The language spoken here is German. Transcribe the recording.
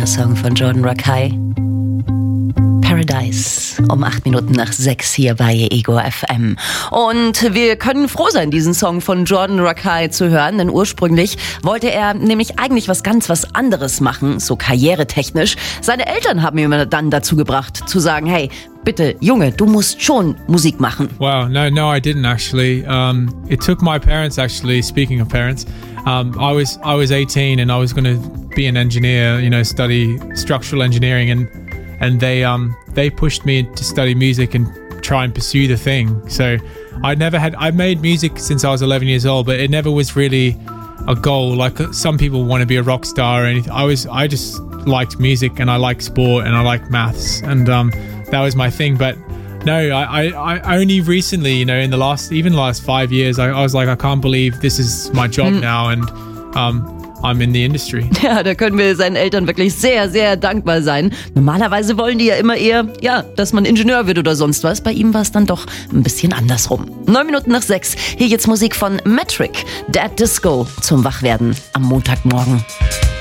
neuer Song von Jordan Rakei. Paradise, um 6:08 hier bei Ego FM. Und wir können froh sein, diesen Song von Jordan Rakei zu hören, denn ursprünglich wollte er nämlich eigentlich was anderes machen, so karrieretechnisch. Seine Eltern haben ihn dann dazu gebracht, zu sagen, hey, bitte, Junge, du musst schon Musik machen. Wow, no, I didn't actually. It took my parents actually, speaking of parents, I was 18 and I was going to be an engineer, study structural engineering, and they pushed me to study music and try and pursue the thing. So I made music since I was 11 years old, but it never was really a goal. Like some people want to be a rock star or anything. I just liked music and I like sport and I like maths, and that was my thing. But no, I only recently, in the last 5 years, I was like, I can't believe this is my job now, and I'm in the industry. Ja, da können wir seinen Eltern wirklich sehr, sehr dankbar sein. Normalerweise wollen die ja immer eher, dass man Ingenieur wird oder sonst was. Bei ihm war es dann doch ein bisschen andersrum. 6:09. Hier jetzt Musik von Metric, Dead Disco zum Wachwerden am Montagmorgen.